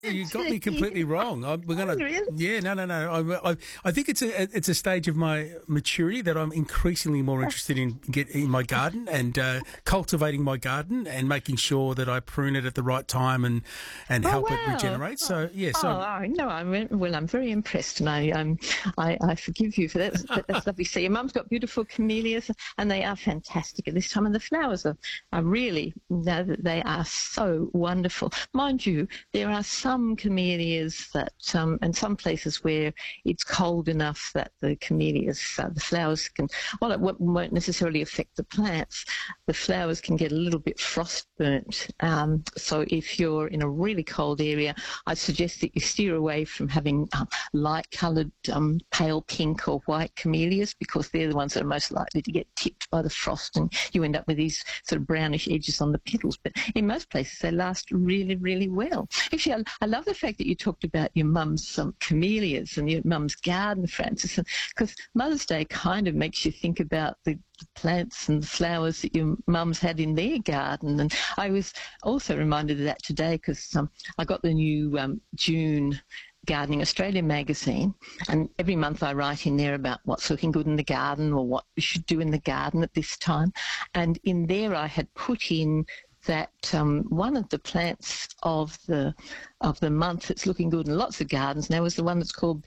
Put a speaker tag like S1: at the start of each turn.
S1: You got me completely wrong. We're gonna,
S2: Really?
S1: yeah, no. I think it's a stage of my maturity that I'm increasingly more interested in my garden and cultivating my garden and making sure that I prune it at the right time and help it
S2: Wow.
S1: regenerate. So yeah,
S2: No, I'm very impressed, and I forgive you for that. That's lovely. So your mum's got beautiful camellias, and they are fantastic at this time. And the flowers are really, they are so wonderful. Mind you, there are some camellias that, and some places where it's cold enough that the camellias, the flowers can, well, it won't necessarily affect the plants. The flowers can get a little bit frost burnt. So if you're in a really cold area, I suggest that you steer away from having light-coloured, pale pink or white camellias, because they're the ones that are most likely to get tipped by the frost, and you end up with these sort of brownish edges on the petals. But in most places, they last really, really well. Actually, I love the fact that you talked about your mum's camellias and your mum's garden, Frances, because Mother's Day kind of makes you think about the plants and the flowers that your mum's had in their garden. And I was also reminded of that today because I got the new June Gardening Australia magazine, and every month I write in there about what's looking good in the garden or what we should do in the garden at this time. And in there I had put in that one of the plants of the month that's looking good in lots of gardens now is the one that's called